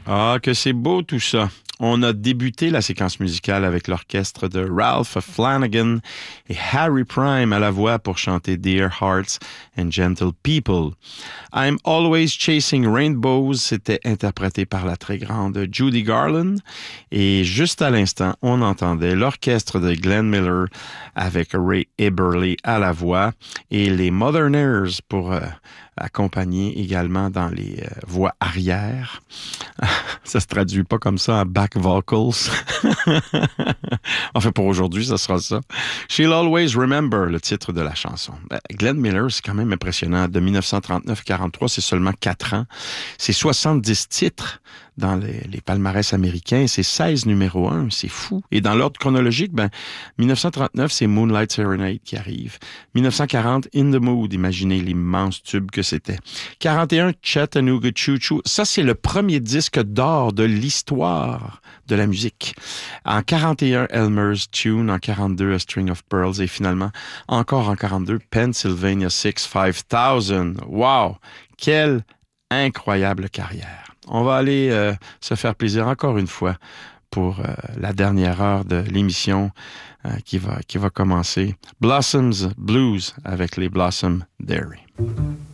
Ah, que c'est beau tout ça. On a débuté la séquence musicale avec l'orchestre de Ralph Flanagan et Harry Prime à la voix pour chanter Dear Hearts and Gentle People. I'm Always Chasing Rainbows, c'était interprété par la très grande Judy Garland. Et juste à l'instant, on entendait l'orchestre de Glenn Miller avec Ray Eberle à la voix et les Moderners pour accompagner également dans les voix arrière. Ça se traduit pas comme ça en back vocals. Enfin, pour aujourd'hui, ça sera ça. She'll Always Remember, le titre de la chanson. Glenn Miller, c'est quand même impressionnant. De 1939 à 1943, c'est seulement 4 ans. C'est 70 titres dans les palmarès américains. C'est 16 numéro 1. C'est fou. Et dans l'ordre chronologique, 1939, c'est Moonlight Serenade qui arrive. 1940, In the Mood. Imaginez l'immense tube que c'était. 41, Chattanooga Choo Choo. Ça, c'est le premier disque d'or de l'histoire de la musique. En 41, Elmer's Tune. En 42, A String of Pearls. Et finalement, encore en 42, Pennsylvania 6-5000. Wow! Quelle incroyable carrière. On va aller se faire plaisir encore une fois pour la dernière heure de l'émission qui va commencer. Blossoms Blues avec les Blossom Dairy.